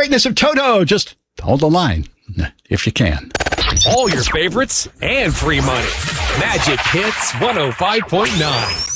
greatness of Toto. Just hold the line if you can. All your favorites and free money. Magic Hits 105.9.